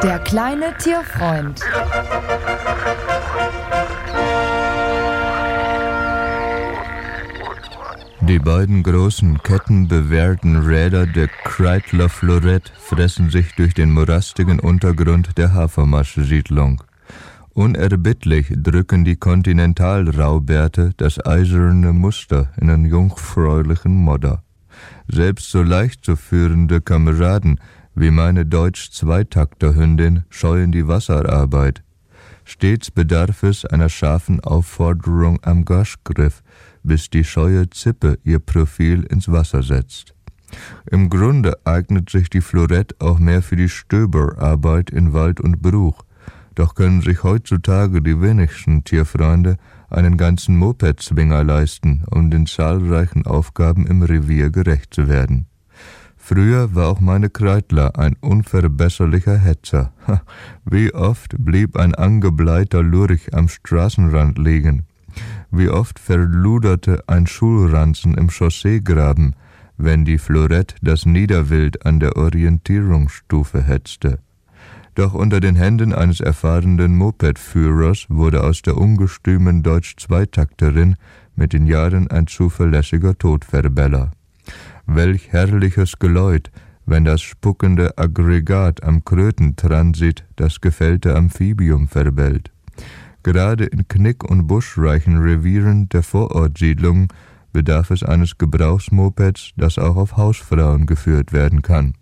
Der kleine Tierfreund. Die beiden großen kettenbewehrten Räder der Kreidler Florett fressen sich durch den morastigen Untergrund der Hafermasch-Siedlung. Unerbittlich drücken die Kontinentalraubärte das eiserne Muster in einen jungfräulichen Modder. Selbst so leicht zu führende Kameraden wie meine Deutsch-Zweitakter-Hündin scheuen die Wasserarbeit. Stets bedarf es einer scharfen Aufforderung am Gaschgriff, bis die scheue Zippe ihr Profil ins Wasser setzt. Im Grunde eignet sich die Florett auch mehr für die Stöberarbeit in Wald und Bruch. Doch können sich heutzutage die wenigsten Tierfreunde einen ganzen Moped-Zwinger leisten, um den zahlreichen Aufgaben im Revier gerecht zu werden. Früher war auch meine Kreidler ein unverbesserlicher Hetzer. Wie oft blieb ein angebleichter Lurch am Straßenrand liegen. Wie oft verluderte ein Schulranzen im Chausseegraben, wenn die Florett das Niederwild an der Orientierungsstufe hetzte. Doch unter den Händen eines erfahrenen Mopedführers wurde aus der ungestümen Deutsch-Zweitakterin mit den Jahren ein zuverlässiger Todverbeller. Welch herrliches Geläut, wenn das spuckende Aggregat am Krötentransit das gefällte Amphibium verbellt. Gerade in knick- und buschreichen Revieren der Vorortsiedlungen bedarf es eines Gebrauchsmopeds, das auch auf Hausfrauen geführt werden kann.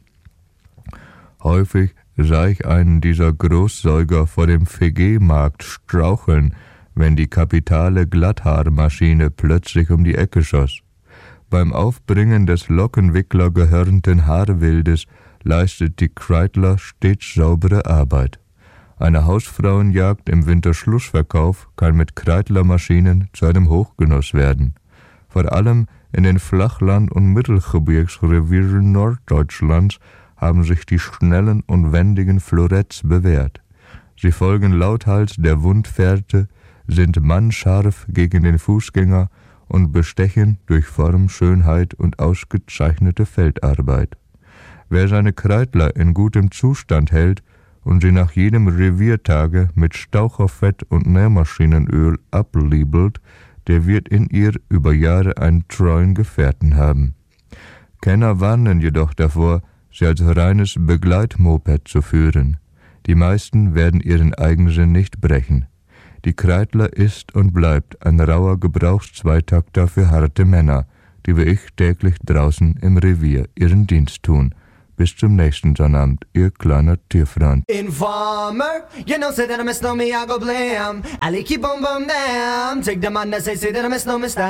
Häufig sah ich einen dieser Großsäuger vor dem VG-Markt straucheln, wenn die kapitale Glatthaarmaschine plötzlich um die Ecke schoss. Beim Aufbringen des Lockenwickler gehörnten Haarwildes leistet die Kreidler stets saubere Arbeit. Eine Hausfrauenjagd im Winterschlussverkauf kann mit Kreidlermaschinen zu einem Hochgenuss werden. Vor allem in den Flachland- und Mittelgebirgsrevieren Norddeutschlands haben sich die schnellen und wendigen Floretts bewährt. Sie folgen lauthals der Wundfährte, sind mannscharf gegen den Fußgänger und bestechen durch Form, Schönheit und ausgezeichnete Feldarbeit. Wer seine Kreidler in gutem Zustand hält und sie nach jedem Reviertage mit Staucherfett und Nährmaschinenöl abliebelt, der wird in ihr über Jahre einen treuen Gefährten haben. Kenner warnen jedoch davor, sie als reines Begleitmoped zu führen. Die meisten werden ihren Eigensinn nicht brechen. Die Kreidler ist und bleibt ein rauer Gebrauchszweitakter für harte Männer, die wie ich täglich draußen im Revier ihren Dienst tun. Bis zum nächsten Sonnabend, ihr kleiner Tierfreund. Informer, you know, say that I miss no me, I go blam. I like keep on bum damn. Take the man that say that I miss no me,